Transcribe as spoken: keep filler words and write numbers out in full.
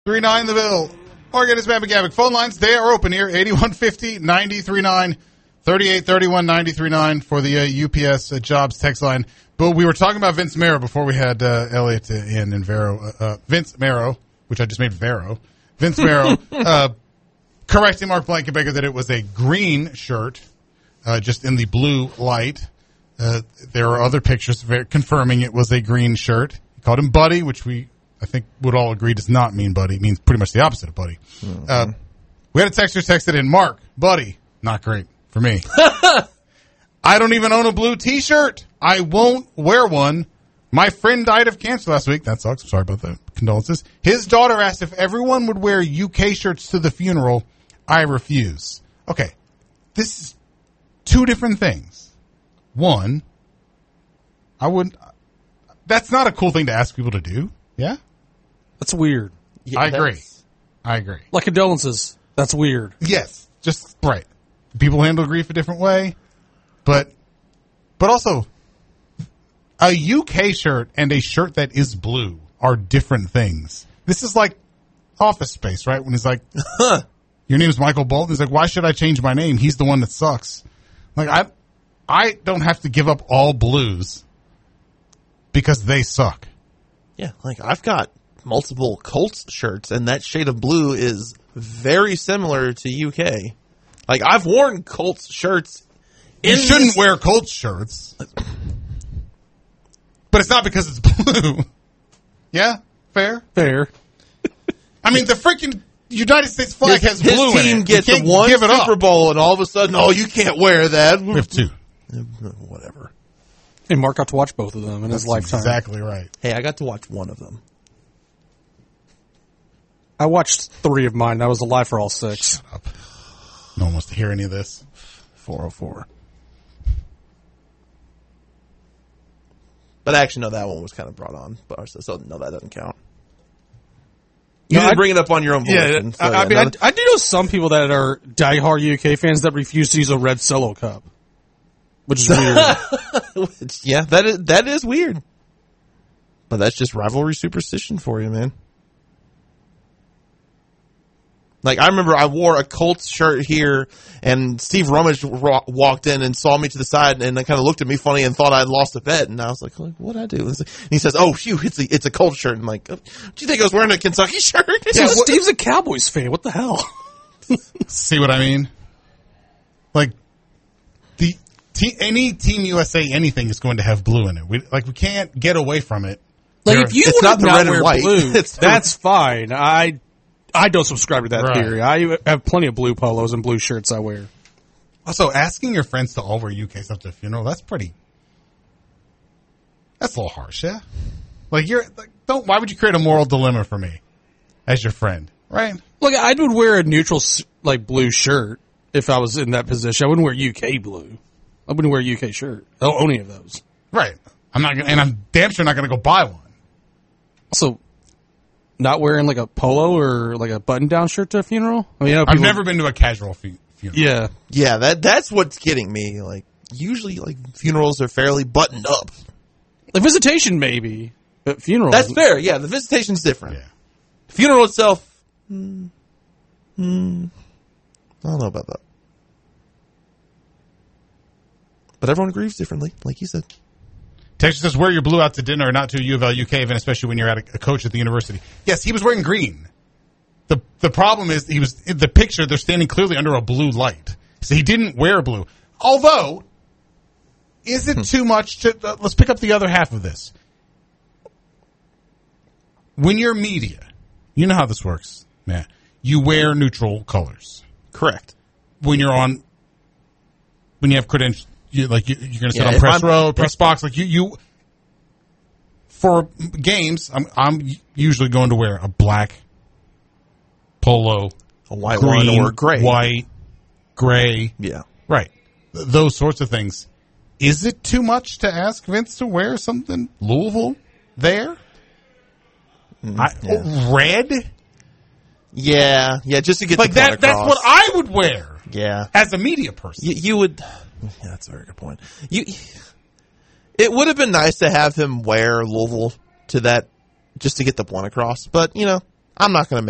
three nine The Bill. Oregon is Matt McGavick. Phone lines, they are open here. eighty-one fifty, nine three nine, thirty-eight thirty-one, nine three nine for the uh, U P S uh, jobs text line. But we were talking about Vince Marrow before we had uh, Elliot in and Vero. Uh, uh, Vince Marrow, which I just made Vero. Vince Marrow uh, correcting Mark Blankenbaker that it was a green shirt, uh, just in the blue light. Uh, there are other pictures ver- confirming it was a green shirt. He called him Buddy, which we, I think, would all agree does not mean Buddy. It means pretty much the opposite of Buddy. Mm-hmm. Uh, we had a texter texted in, Mark, Buddy, not great for me. I don't even own a blue T-shirt. I won't wear one. My friend died of cancer last week. That sucks. I'm sorry about that. Condolences. His daughter asked if everyone would wear U K shirts to the funeral. I refuse. Okay. This is two different things. One, I wouldn't, that's not a cool thing to ask people to do. Yeah? That's weird. Yeah, I agree. That's... I agree. Like condolences. That's weird. Yes. Just, right. People handle grief a different way. But, but also, a U K shirt and a shirt that is blue are different things. This is like Office Space, right? When he's like, your name is Michael Bolton. He's like, why should I change my name? He's the one that sucks. Like, I, I don't have to give up all blues because they suck. Yeah, like I've got multiple Colts shirts, and that shade of blue is very similar to U K. Like I've worn Colts shirts. You shouldn't this... wear Colts shirts, but it's not because it's blue. Yeah, fair, fair. I mean, the freaking United States flag his, has blue in it. His team gets the one Super Bowl, and all of a sudden, oh, you can't wear that. We have two. Whatever. Hey, Mark got to watch both of them in That's his lifetime. Exactly right. Hey, I got to watch one of them. I watched three of mine. I was alive for all six. Shut up. No one wants to hear any of this. four oh four. But actually, no, that one was kind of brought on. But so no, that doesn't count. You no, didn't I, bring it up on your own volition. Yeah, so, I, yeah, I mean, no, I, I do know some people that are diehard U K fans that refuse to use a red Solo cup, which is weird. Yeah, that is that is weird. But that's just rivalry superstition for you, man. Like, I remember I wore a Colts shirt here, and Steve Rummage ro- walked in and saw me to the side and kind of looked at me funny and thought I'd lost a bet. And I was like, what'd I do? And he says, oh, phew, it's a, it's a Colts shirt. And I'm like, oh, do you think I was wearing a Kentucky shirt? Yeah, well, Steve's a Cowboys fan. What the hell? See what I mean? Like, the te- any Team U S A anything is going to have blue in it. We, like, we can't get away from it. Like, there, if you want to not wear blue, that's fine. I... I don't subscribe to that right. theory. I have plenty of blue polos and blue shirts I wear. Also, asking your friends to all wear U K stuff to a funeral, that's pretty... That's a little harsh, yeah? Like, you're... Like, don't... Why would you create a moral dilemma for me as your friend, right? Look, I would wear a neutral, like, blue shirt if I was in that position. I wouldn't wear U K blue. I wouldn't wear a U K shirt. Oh, any of those. Right. I'm not gonna... And I'm damn sure not going to go buy one. Also... Not wearing like a polo or like a button-down shirt to a funeral? I mean, you know, I've never been to a casual fu- funeral. Yeah. Yeah, that that's what's getting me. Like, usually, like, funerals are fairly buttoned up. The visitation, maybe, but funeral. That's fair, yeah. The visitation's different. Yeah. The funeral itself, hmm, hmm, I don't know about that. But everyone grieves differently, like you said. Texas says, wear your blue out to dinner or not to a U of L U K event, especially when you're at a, a coach at the university. Yes, he was wearing green. The the problem is he was in the picture, they're standing clearly under a blue light. So he didn't wear blue. Although, is it too much to, uh, let's pick up the other half of this. When you're media, you know how this works, man. You wear neutral colors. Correct. When you're on, when you have credentials. You, like you, you're going to sit yeah, on press I'm, row, press box. Like you, you for games, I'm, I'm usually going to wear a black polo, a white green, one, or gray, white, gray. Yeah, right. Th- those sorts of things. Is it too much to ask Vince to wear something Louisville there? Mm, I, yeah. oh, red. Yeah, yeah, just to get like the that. Across. That's what I would wear. Yeah, as a media person, you, you would. Yeah, that's a very good point. You, it would have been nice to have him wear Louisville to that, just to get the point across. But you know, I'm not going to